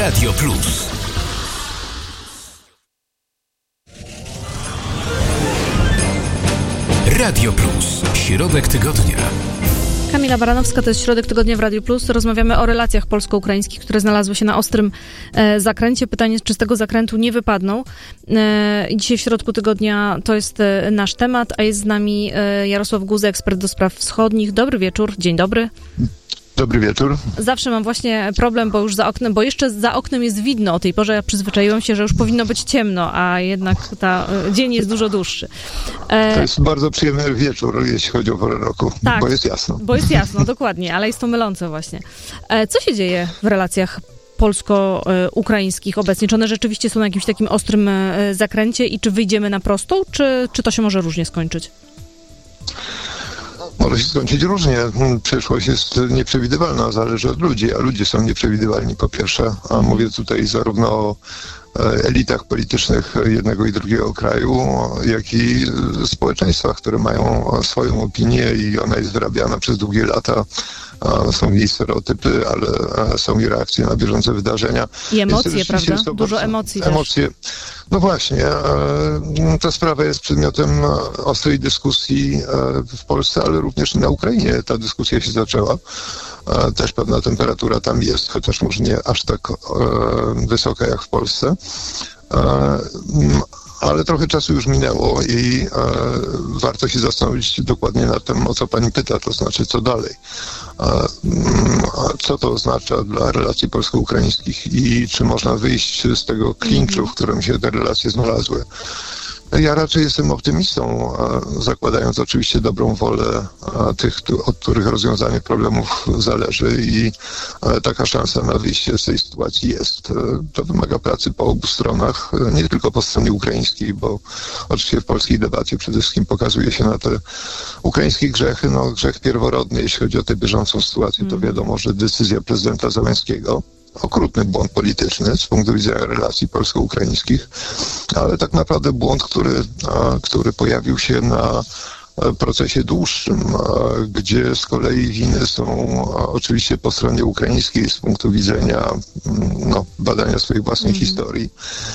Radio Plus. Radio Plus. Środek tygodnia. Kamila Baranowska, to jest Środek Tygodnia w Radiu Plus. Rozmawiamy o relacjach polsko-ukraińskich, które znalazły się na ostrym zakręcie. Pytanie, czy z tego zakrętu nie wypadną. Dzisiaj w Środku Tygodnia to jest nasz temat, a jest z nami Jarosław Guza, ekspert do spraw wschodnich. Dobry wieczór, dzień dobry. Dobry wieczór. Zawsze mam właśnie problem, bo jeszcze za oknem jest widno o tej porze. Ja przyzwyczaiłam się, że już powinno być ciemno, a jednak dzień jest dużo dłuższy. To jest bardzo przyjemny wieczór, jeśli chodzi o porę roku, tak, bo jest jasno. Bo jest jasno, dokładnie, ale jest to mylące właśnie. Co się dzieje w relacjach polsko-ukraińskich obecnie? Czy one rzeczywiście są na jakimś takim ostrym zakręcie i czy wyjdziemy na prostą, czy to się może różnie skończyć? Może się skończyć różnie. Przyszłość jest nieprzewidywalna, zależy od ludzi, a ludzie są nieprzewidywalni po pierwsze. A mówię tutaj zarówno o elitach politycznych jednego i drugiego kraju, jak i społeczeństwach, które mają swoją opinię i ona jest wyrabiana przez długie lata. Są jej stereotypy, ale są i reakcje na bieżące wydarzenia. I emocje, prawda? Dużo emocji też. Emocje. No właśnie, ta sprawa jest przedmiotem ostrej dyskusji w Polsce, ale również na Ukrainie ta dyskusja się zaczęła. Też pewna temperatura tam jest, chociaż może nie aż tak wysoka jak w Polsce. Ale trochę czasu już minęło i warto się zastanowić dokładnie nad tym, o co pani pyta, to znaczy co dalej. Co to oznacza dla relacji polsko-ukraińskich i czy można wyjść z tego klinczu, w którym się te relacje znalazły. Ja raczej jestem optymistą, zakładając oczywiście dobrą wolę tych, od których rozwiązanie problemów zależy i taka szansa na wyjście z tej sytuacji jest. To wymaga pracy po obu stronach, nie tylko po stronie ukraińskiej, bo oczywiście w polskiej debacie przede wszystkim pokazuje się na te ukraińskie grzechy. No, grzech pierworodny, jeśli chodzi o tę bieżącą sytuację, to wiadomo, że decyzja prezydenta Zełenskiego, okrutny błąd polityczny z punktu widzenia relacji polsko-ukraińskich, ale tak naprawdę błąd, który pojawił się na procesie dłuższym, gdzie z kolei winy są oczywiście po stronie ukraińskiej z punktu widzenia badania swojej własnej historii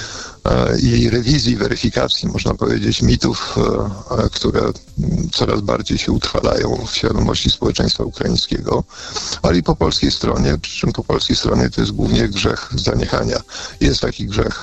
i rewizji, weryfikacji, można powiedzieć, mitów, które coraz bardziej się utrwalają w świadomości społeczeństwa ukraińskiego, ale i po polskiej stronie, przy czym po polskiej stronie to jest głównie grzech zaniechania. Jest taki grzech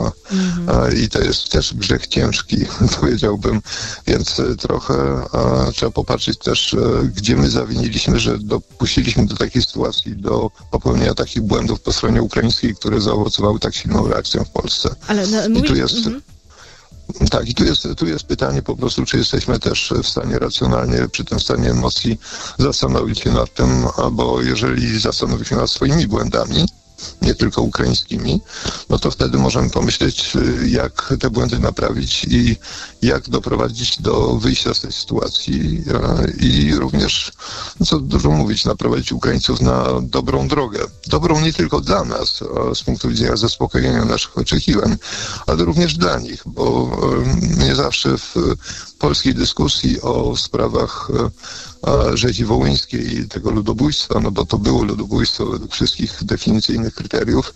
i to jest też grzech ciężki, powiedziałbym, więc trochę trzeba popatrzeć też, gdzie my zawiniliśmy, że dopuściliśmy do takiej sytuacji, do popełnienia takich błędów po stronie ukraińskiej, które zaowocowały tak silną reakcją w Polsce. I tu jest... Tak, i tu jest pytanie po prostu, czy jesteśmy też w stanie racjonalnie, przy tym stanie emocji, zastanowić się nad tym, bo jeżeli zastanowimy się nad swoimi błędami, nie tylko ukraińskimi, no to wtedy możemy pomyśleć, jak te błędy naprawić i jak doprowadzić do wyjścia z tej sytuacji i również, co dużo mówić, naprowadzić Ukraińców na dobrą drogę. Dobrą nie tylko dla nas, z punktu widzenia zaspokojenia naszych oczekiwań, ale również dla nich, bo nie zawsze w polskiej dyskusji o sprawach rzezi wołyńskiej i tego ludobójstwa, no bo to było ludobójstwo według wszystkich definicyjnych kryteriów,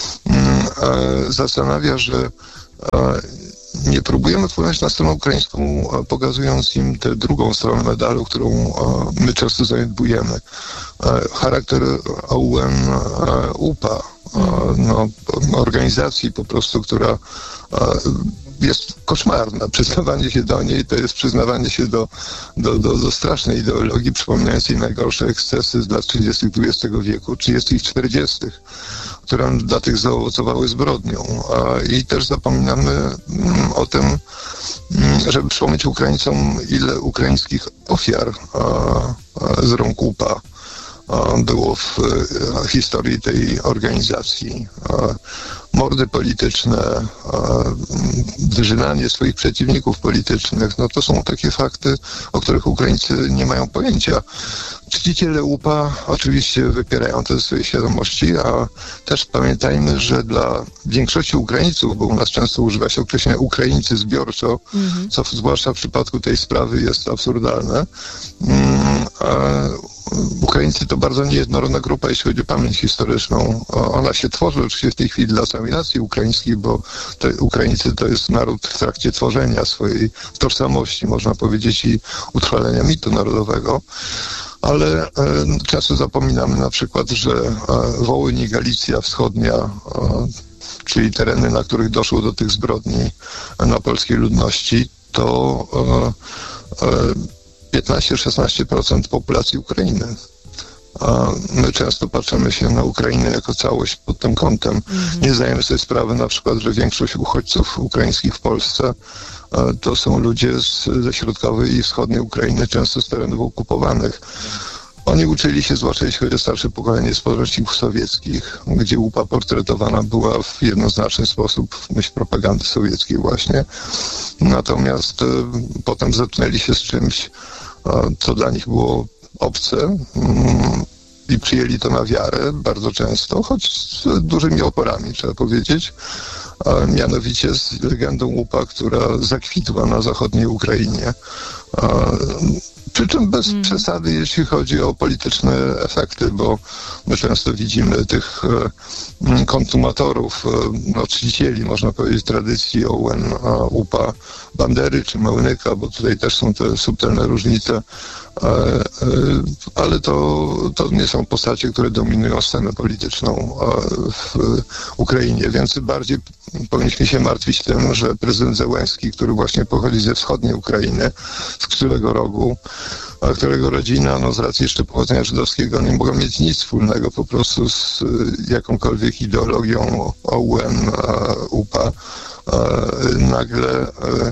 zastanawia, że nie próbujemy wpłynąć na stronę ukraińską, pokazując im tę drugą stronę medalu, którą my często zaniedbujemy. Charakter OUN-UPA, organizacji po prostu, która jest koszmarna. Przyznawanie się do niej to jest przyznawanie się do strasznej ideologii przypominającej najgorsze ekscesy z lat 30. XX wieku, 30. i 40., które dla tych zaowocowały zbrodnią. I też zapominamy o tym, żeby przypomnieć Ukraińcom, ile ukraińskich ofiar z rąk UPA było w historii tej organizacji. Mordy polityczne, wyżynanie swoich przeciwników politycznych, no to są takie fakty, o których Ukraińcy nie mają pojęcia. Czciciele UPA oczywiście wypierają te swoje świadomości, a też pamiętajmy, że dla większości Ukraińców, bo u nas często używa się określenia Ukraińcy zbiorczo, co zwłaszcza w przypadku tej sprawy jest absurdalne, Ukraińcy to bardzo niejednorodna grupa, jeśli chodzi o pamięć historyczną. Ona się tworzy oczywiście w tej chwili dla całej nacji ukraińskiej, bo Ukraińcy to jest naród w trakcie tworzenia swojej tożsamości, można powiedzieć, i utrwalenia mitu narodowego. Ale często zapominamy na przykład, że Wołyń i Galicja Wschodnia, czyli tereny, na których doszło do tych zbrodni na polskiej ludności, to 15-16% populacji Ukrainy. A my często patrzymy się na Ukrainę jako całość pod tym kątem. Nie zdajemy sobie sprawy na przykład, że większość uchodźców ukraińskich w Polsce to są ludzie ze środkowej i wschodniej Ukrainy, często z terenów okupowanych. Oni uczyli się, zwłaszcza jeśli chodzi o starsze pokolenie, z podręczników sowieckich, gdzie łupa portretowana była w jednoznaczny sposób w myśl propagandy sowieckiej właśnie. Natomiast potem zetknęli się z czymś, co dla nich było obce i przyjęli to na wiarę bardzo często, choć z dużymi oporami, trzeba powiedzieć. Mianowicie z legendą łupa, która zakwitła na zachodniej Ukrainie. Przy czym bez przesady, jeśli chodzi o polityczne efekty, bo my często widzimy tych konsumatorów, czcicieli, można powiedzieć, tradycji OUN, UPA, Bandery czy Małnyka, bo tutaj też są te subtelne różnice, ale to nie są postacie, które dominują scenę polityczną w Ukrainie, więc bardziej powinniśmy się martwić tym, że prezydent Zełenski, który właśnie pochodzi ze wschodniej Ukrainy, z Krzywego Rogu, którego rodzina, z racji jeszcze pochodzenia żydowskiego, nie mogła mieć nic wspólnego po prostu z jakąkolwiek ideologią OUN, UPA, nagle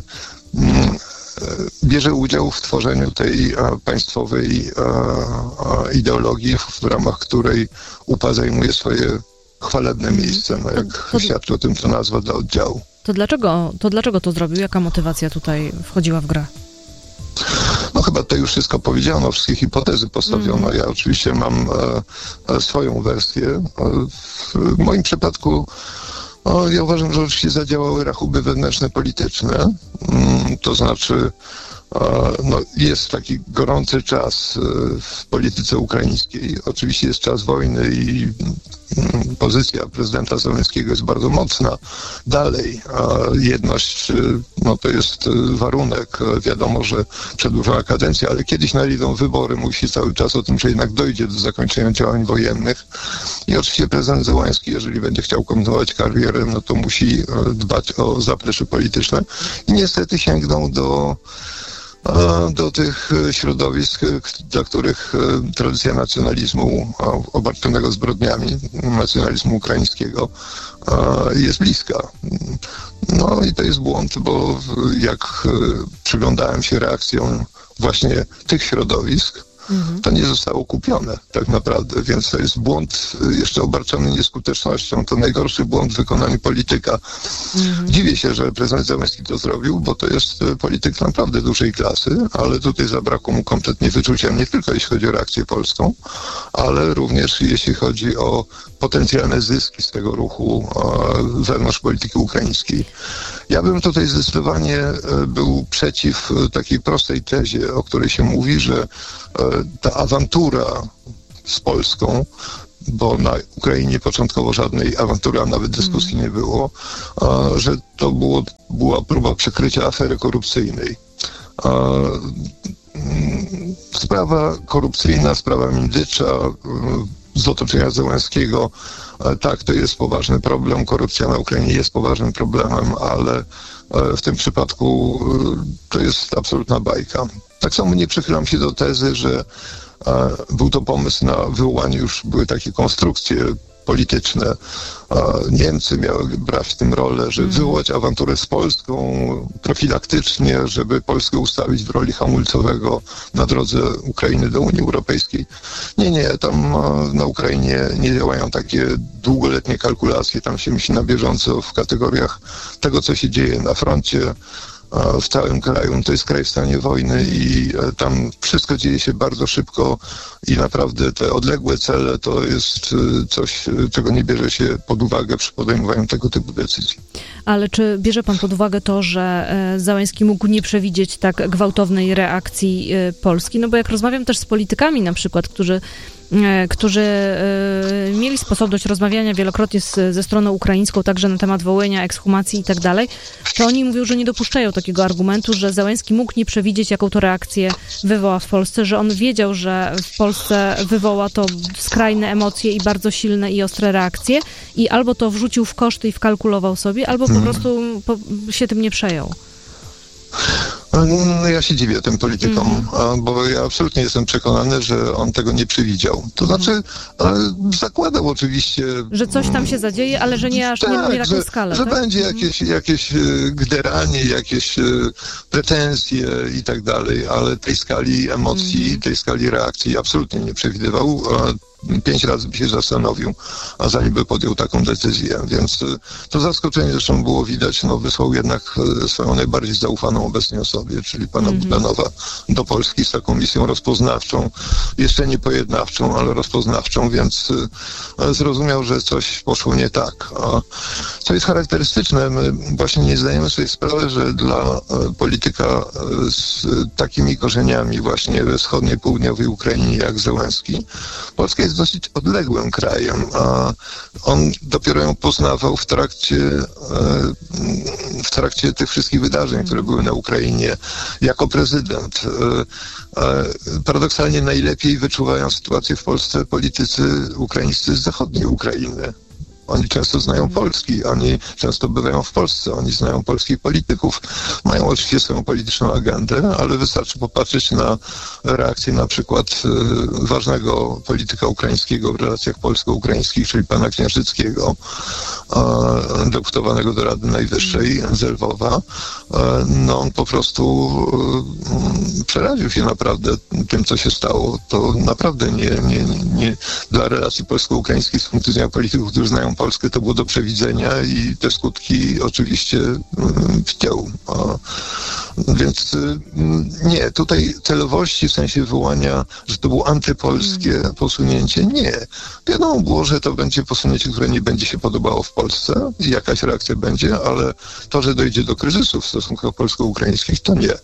bierze udział w tworzeniu tej państwowej ideologii, w ramach której UPA zajmuje swoje chwalebne miejsce, jak świadczy o tym to nazwa dla oddziału. To dlaczego to zrobił? Jaka motywacja tutaj wchodziła w grę? Chyba to już wszystko powiedziano, wszystkie hipotezy postawiono. Ja oczywiście mam swoją wersję. W moim przypadku ja uważam, że oczywiście zadziałały rachuby wewnętrzne polityczne. To znaczy jest taki gorący czas w polityce ukraińskiej. Oczywiście jest czas wojny i pozycja prezydenta Zełenskiego jest bardzo mocna. Dalej jedność to jest warunek. Wiadomo, że przedłużona kadencja, ale kiedyś nadejdą wybory. Mówi się cały czas o tym, że jednak dojdzie do zakończenia działań wojennych. I oczywiście prezydent Zełenski, jeżeli będzie chciał kontynuować karierę, to musi dbać o zaplecze polityczne. I niestety sięgną do tych środowisk, dla których tradycja nacjonalizmu obarczonego zbrodniami, nacjonalizmu ukraińskiego jest bliska. I to jest błąd, bo jak przyglądałem się reakcjom właśnie tych środowisk, to nie zostało kupione tak naprawdę, więc to jest błąd jeszcze obarczony nieskutecznością. To najgorszy błąd w wykonaniu polityka. Dziwię się, że prezydent Zełenski to zrobił, bo to jest polityk naprawdę dużej klasy, ale tutaj zabrakło mu kompletnie wyczucia, nie tylko jeśli chodzi o reakcję polską, ale również jeśli chodzi o potencjalne zyski z tego ruchu wewnątrz polityki ukraińskiej. Ja bym tutaj zdecydowanie był przeciw takiej prostej tezie, o której się mówi, że ta awantura z Polską, bo na Ukrainie początkowo żadnej awantury, a nawet dyskusji nie było, że to była próba przykrycia afery korupcyjnej. Sprawa korupcyjna, sprawa Mindycza z otoczenia Zełenskiego, tak, to jest poważny problem. Korupcja na Ukrainie jest poważnym problemem, ale w tym przypadku to jest absolutna bajka. Tak samo nie przychylam się do tezy, że był to pomysł na wywołanie, już były takie konstrukcje polityczne. Niemcy miały brać w tym rolę, żeby wywołać awanturę z Polską profilaktycznie, żeby Polskę ustawić w roli hamulcowego na drodze Ukrainy do Unii Europejskiej. Nie, tam na Ukrainie nie działają takie długoletnie kalkulacje, tam się myśli na bieżąco w kategoriach tego, co się dzieje na froncie, w całym kraju. To jest kraj w stanie wojny i tam wszystko dzieje się bardzo szybko i naprawdę te odległe cele to jest coś, czego nie bierze się pod uwagę przy podejmowaniu tego typu decyzji. Ale czy bierze pan pod uwagę to, że Załęski mógł nie przewidzieć tak gwałtownej reakcji Polski? No bo jak rozmawiam też z politykami na przykład, którzy mieli sposobność rozmawiania wielokrotnie ze stroną ukraińską, także na temat Wołynia, ekshumacji i tak dalej, to oni mówią, że nie dopuszczają takiego argumentu, że Załęski mógł nie przewidzieć, jaką to reakcję wywoła w Polsce, że on wiedział, że w Polsce wywoła to skrajne emocje i bardzo silne i ostre reakcje i albo to wrzucił w koszty i wkalkulował sobie, albo po prostu się tym nie przejął. No ja się dziwię tym politykom, bo ja absolutnie jestem przekonany, że on tego nie przewidział. To znaczy, zakładał oczywiście... Że coś tam się zadzieje, ale że nie aż nie taką skalę. Że tak? będzie jakieś gderanie, jakieś pretensje i tak dalej, ale tej skali emocji, tej skali reakcji absolutnie nie przewidywał. 5 razy by się zastanowił, a zanim by podjął taką decyzję. Więc to zaskoczenie zresztą było widać, wysłał jednak swoją najbardziej zaufaną obecnie osobie, czyli pana Budanowa do Polski z taką misją rozpoznawczą, jeszcze nie pojednawczą, ale rozpoznawczą, więc zrozumiał, że coś poszło nie tak. Co jest charakterystyczne, my właśnie nie zdajemy sobie sprawy, że dla polityka z takimi korzeniami właśnie we wschodniej, południowej Ukrainie jak Załęski, Polska jest dosyć odległym krajem, a on dopiero ją poznawał w trakcie tych wszystkich wydarzeń, które były na Ukrainie jako prezydent. Paradoksalnie najlepiej wyczuwają sytuację w Polsce politycy ukraińscy z zachodniej Ukrainy. Oni często znają Polski, oni często bywają w Polsce, oni znają polskich polityków, mają oczywiście swoją polityczną agendę, ale wystarczy popatrzeć na reakcję na przykład ważnego polityka ukraińskiego w relacjach polsko-ukraińskich, czyli pana Kniarzyckiego, deputowanego do Rady Najwyższej z Lwowa. On po prostu przeraził się naprawdę tym, co się stało. To naprawdę nie dla relacji polsko-ukraińskich z punktu widzenia polityków, którzy znają Polskę, to było do przewidzenia i te skutki oczywiście widział. Więc nie, tutaj celowości w sensie wywołania, że to było antypolskie posunięcie, nie. Wiadomo było, że to będzie posunięcie, które nie będzie się podobało w Polsce i jakaś reakcja będzie, ale to, że dojdzie do kryzysu w stosunkach polsko-ukraińskich, to nie.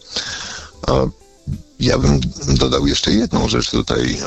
Ja bym dodał jeszcze jedną rzecz tutaj.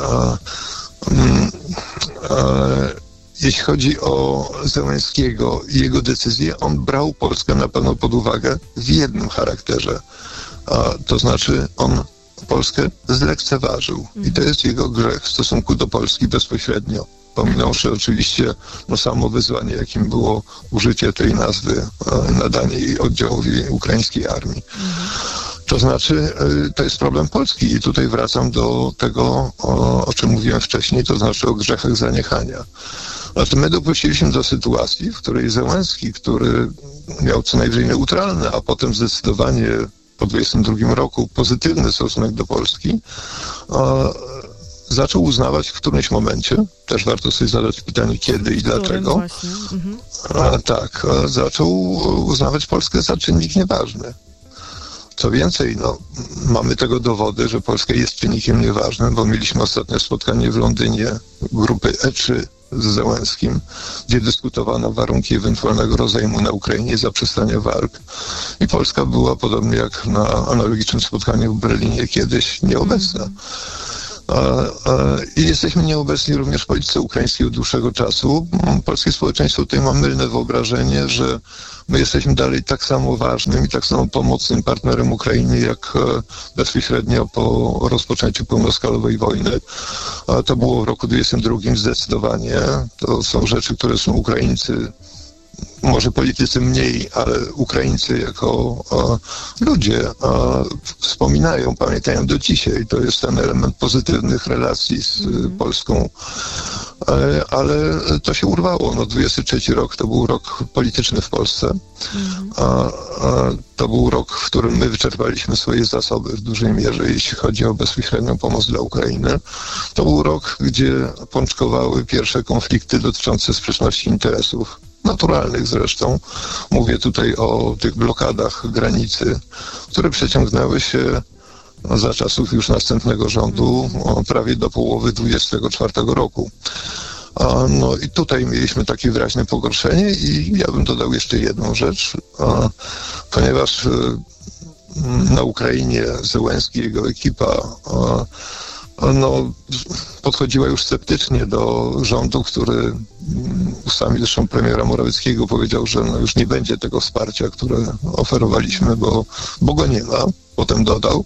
Jeśli chodzi o Załęskiego i jego decyzję, on brał Polskę na pewno pod uwagę w jednym charakterze. To znaczy on Polskę zlekceważył. I to jest jego grzech w stosunku do Polski bezpośrednio. Pominąwszy oczywiście samo wyzwanie, jakim było użycie tej nazwy, nadanie jej oddziałowi ukraińskiej armii. To znaczy, to jest problem Polski i tutaj wracam do tego, o czym mówiłem wcześniej, to znaczy o grzechach zaniechania. Znaczy my dopuściliśmy do sytuacji, w której Załęski, który miał co najwyżej neutralny, a potem zdecydowanie po 22 roku pozytywny stosunek do Polski, zaczął uznawać w którymś momencie, też warto sobie zadać pytanie kiedy i dlaczego, zaczął uznawać Polskę za czynnik nieważny. Co więcej, mamy tego dowody, że Polska jest czynnikiem nieważnym, bo mieliśmy ostatnie spotkanie w Londynie grupy E3 z Załęskim, gdzie dyskutowano warunki ewentualnego rozejmu na Ukrainie, zaprzestania walk. I Polska była, podobnie jak na analogicznym spotkaniu w Berlinie kiedyś, nieobecna. I jesteśmy nieobecni również w polityce ukraińskiej od dłuższego czasu. Polskie społeczeństwo tutaj ma mylne wyobrażenie, że my jesteśmy dalej tak samo ważnym i tak samo pomocnym partnerem Ukrainy, jak bezpośrednio po rozpoczęciu pełnoskalowej wojny. To było w roku 2022 zdecydowanie. To są rzeczy, które są Ukraińcy, może politycy mniej, ale Ukraińcy jako ludzie wspominają, pamiętają do dzisiaj. To jest ten element pozytywnych relacji z Polską. Ale to się urwało. 23 rok to był rok polityczny w Polsce. To był rok, w którym my wyczerpaliśmy swoje zasoby w dużej mierze, jeśli chodzi o bezpośrednią pomoc dla Ukrainy. To był rok, gdzie pączkowały pierwsze konflikty dotyczące sprzeczności interesów naturalnych zresztą. Mówię tutaj o tych blokadach granicy, które przeciągnęły się za czasów już następnego rządu prawie do połowy 24 roku. No i tutaj mieliśmy takie wyraźne pogorszenie i ja bym dodał jeszcze jedną rzecz, ponieważ na Ukrainie Zełenski i jego ekipa podchodziła już sceptycznie do rządu, który ustami zresztą premiera Morawieckiego powiedział, że już nie będzie tego wsparcia, które oferowaliśmy, bo go nie ma. Potem dodał.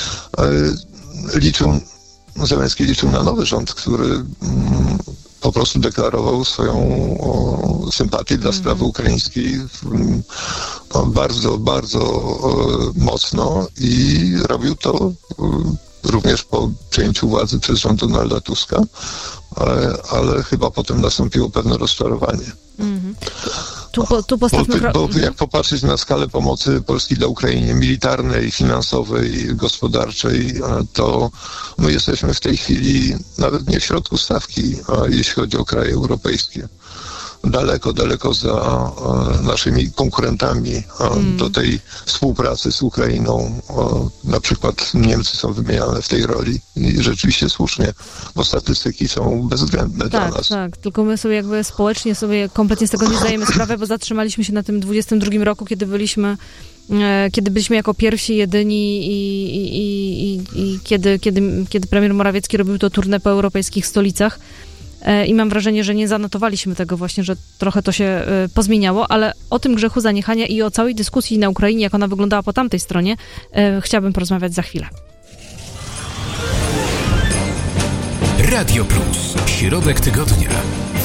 Zełenski liczył na nowy rząd, który po prostu deklarował swoją sympatię dla sprawy ukraińskiej bardzo, bardzo mocno i robił to również po przejęciu władzy przez rząd Donalda Tuska, ale chyba potem nastąpiło pewne rozczarowanie. Tu postawmy bo jak popatrzeć na skalę pomocy Polski dla Ukrainie, militarnej, finansowej, gospodarczej, to my jesteśmy w tej chwili nawet nie w środku stawki, jeśli chodzi o kraje europejskie. Daleko za naszymi konkurentami do tej współpracy z Ukrainą. Na przykład Niemcy są wymieniane w tej roli i rzeczywiście słusznie, bo statystyki są bezwzględne dla nas. Tak, tylko my sobie jakby społecznie sobie kompletnie z tego nie zdajemy sprawy, bo zatrzymaliśmy się na tym 22 roku, kiedy byliśmy jako pierwsi, jedyni i kiedy premier Morawiecki robił to tournée po europejskich stolicach. I mam wrażenie, że nie zanotowaliśmy tego właśnie, że trochę to się pozmieniało, ale o tym grzechu zaniechania i o całej dyskusji na Ukrainie, jak ona wyglądała po tamtej stronie, chciałabym porozmawiać za chwilę. Radio Plus. Środek tygodnia.